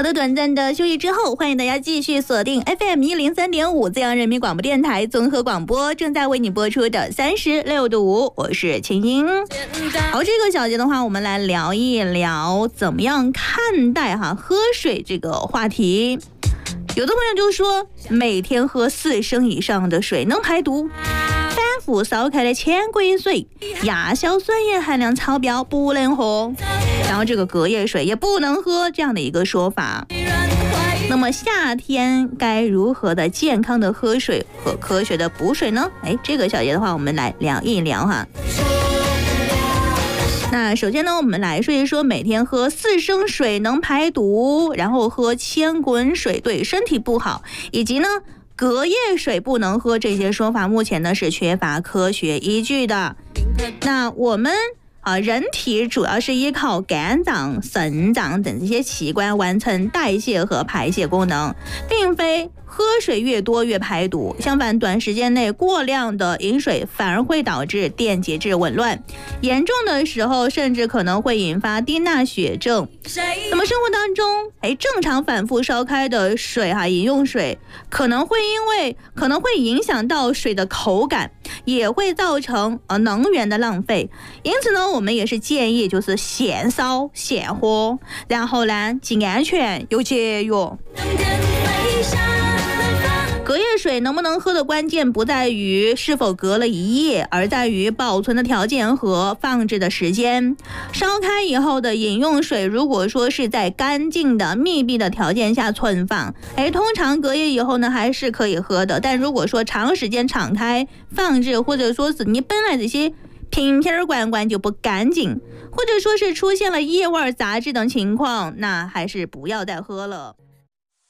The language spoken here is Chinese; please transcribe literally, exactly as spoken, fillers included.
好的，短暂的休息之后，欢迎大家继续锁定 F M 一零三点五资阳人民广播电台综合广播，正在为你播出的三十六度五，我是秦英。好，这个小节的话，我们来聊一聊怎么样看待哈喝水这个话题。有的朋友就说，每天喝四升以上的水能排毒，反复烧开的铅轨水、亚硝酸盐含量超标不能喝，然后这个隔夜水也不能喝，这样的一个说法。那么夏天该如何的健康的喝水和科学的补水呢？哎，这个小节的话，我们来聊一聊哈。那首先呢，我们来说一说每天喝四升水能排毒，然后喝铅滚水对身体不好，以及呢隔夜水不能喝，这些说法目前呢是缺乏科学依据的。那我们啊，人体主要是依靠肝脏、肾脏等这些器官完成代谢和排泄功能，并非喝水越多越排毒。相反，短时间内过量的饮水反而会导致电解质紊乱，严重的时候甚至可能会引发低钠血症。那么生活当中，哎，正常反复烧开的水哈，饮用水可能会因为可能会影响到水的口感，也会造成呃能源的浪费。因此呢，我们也是建议就是现烧现喝，然后呢既安全又节约。隔夜水能不能喝的关键不在于是否隔了一夜，而在于保存的条件和放置的时间。烧开以后的饮用水，如果说是在干净的密闭的条件下存放，哎，通常隔夜以后呢还是可以喝的。但如果说长时间敞开放置，或者说是你本来这些瓶瓶罐罐就不干净，或者说是出现了异味、杂质等情况，那还是不要再喝了。